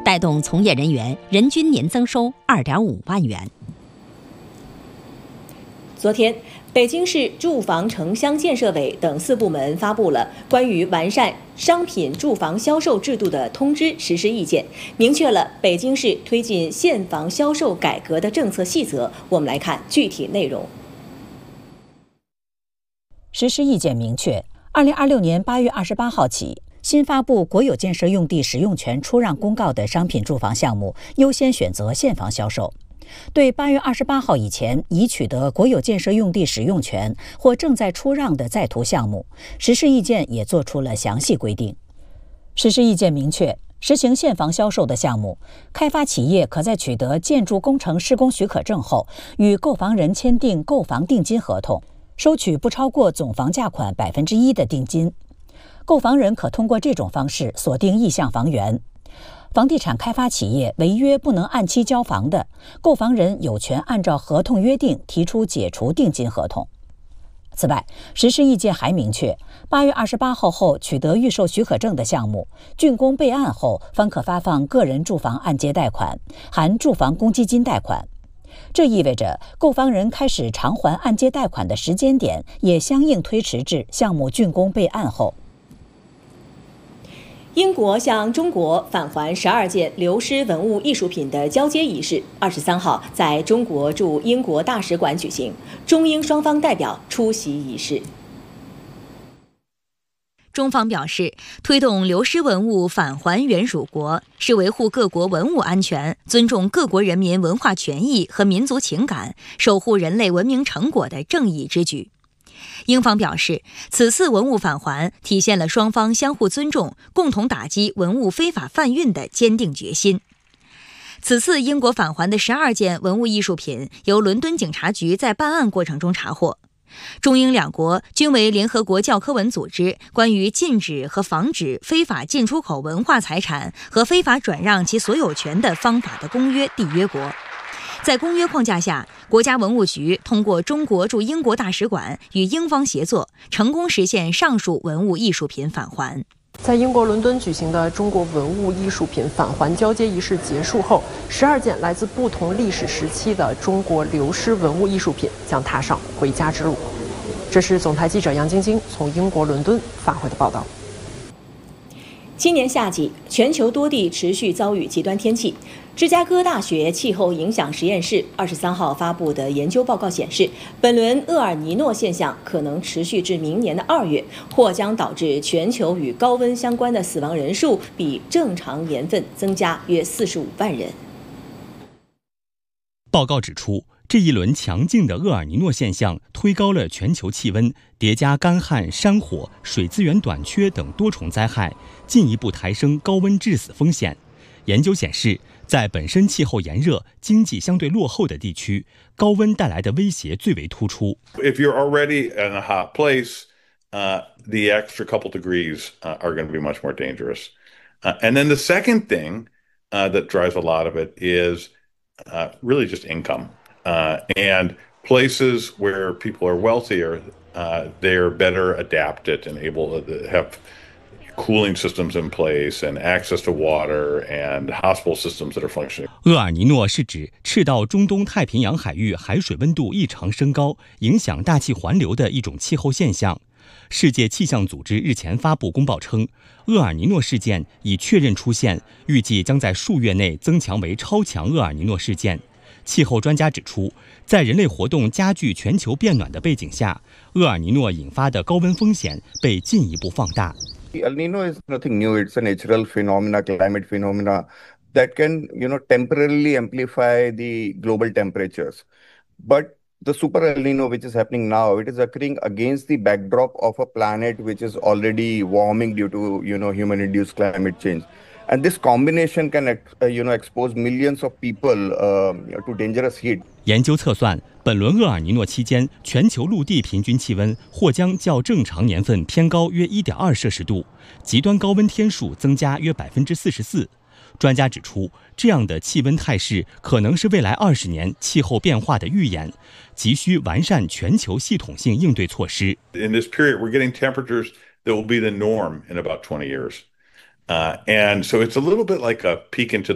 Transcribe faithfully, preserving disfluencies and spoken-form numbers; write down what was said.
带动从业人员人均年增收二点五万元。 昨天，北京市住房城乡建设委等四部门发布了关于完善商品住房销售制度的通知实施意见，明确了北京市推进现房销售改革的政策细则。我们来看具体内容。 实施意见明确，二零二六年八月二十八号起，新发布国有建设用地使用权出让公告的商品住房项目，优先选择现房销售。对八月二十八号以前已取得国有建设用地使用权或正在出让的在途项目，实施意见也作出了详细规定。实施意见明确，实行现房销售的项目，开发企业可在取得建筑工程施工许可证后，与购房人签订购房定金合同，收取不超过总房价款百分之一的定金。购房人可通过这种方式锁定意向房源。房地产开发企业违约不能按期交房的，购房人有权按照合同约定提出解除定金合同。此外，实施意见还明确，八月二十八号后取得预售许可证的项目，竣工备案后方可发放个人住房按揭贷款，含住房公积金贷款。这意味着购房人开始偿还按揭贷款的时间点也相应推迟至项目竣工备案后。 英国向中国返还十二件流失文物艺术品的交接仪式，二十三号在中国驻英国大使馆举行，中英双方代表出席仪式。 中方表示，推动流失文物返还原属国，是维护各国文物安全、尊重各国人民文化权益和民族情感、守护人类文明成果的正义之举。英方表示，此次文物返还体现了双方相互尊重、共同打击文物非法贩运的坚定决心。此次英国返还的十二件文物艺术品，由伦敦警察局在办案过程中查获。中英两国均为联合国教科文组织关于禁止和防止非法进出口文化财产和非法转让其所有权的方法的公约缔约国。在公约框架下，国家文物局通过中国驻英国大使馆与英方协作，成功实现上述文物艺术品返还。 在英国伦敦举行的中国文物艺术品返还交接仪式结束后，十二件来自不同历史时期的中国流失文物艺术品将踏上回家之路。这是总台记者杨晶晶从英国伦敦发回的报道。 今年夏季，全球多地持续遭遇极端天气。芝加哥大学气候影响实验室二十三号发布的研究报告显示，本轮厄尔尼诺现象可能持续至明年的二月，或将导致全球与高温相关的死亡人数比正常年份增加约四十五万人。 报告指出，这一轮强劲的厄尔尼诺现象推高了全球气温，叠加干旱、山火、水资源短缺等多重灾害，进一步抬升高温致死风险。研究显示，在本身气候炎热、经济相对落后的地区，高温带来的威胁最为突出。 If you're already in a hot place, uh, the extra couple degrees uh, are going to be much more dangerous. Uh, and then the second thing uh, that drives a lot of it is uh, really just income. Uh, and places where people are wealthier, uh, they're better adapted and able to have cooling systems in place and access to water and hospital systems that are functioning. 厄尔尼诺是指赤道中东太平洋海域海水温度异常升高，影响大气环流的一种气候现象。世界气象组织日前发布公报称，厄尔尼诺事件已确认出现，预计将在数月内增强为超强厄尔尼诺事件。气候专家指出，在人类活动加剧全球变暖的背景下，厄尔尼诺引发的高温风险被进一步放大。 El Nino is nothing new. It's a natural phenomena, climate phenomena that can, you know, temporarily amplify the global temperatures. But the super El Nino, which is happening now, it is occurring against the backdrop of a planet which is already warming due to, you know, human-induced climate change. And this combination can, uh, you know, expose millions of people uh, to dangerous heat. 研究测算，本轮厄尔尼诺期间，全球陆地平均气温或将较正常年份偏高约 一点二摄氏度，极端高温天数增加约 百分之四十四。专家指出，这样的气温态势可能是未来二十年气候变化的预演，急需完善全球系统性应对措施。 In this period, we're getting temperatures that will be the norm in about twenty years. Uh, and so it's a little bit like a peek into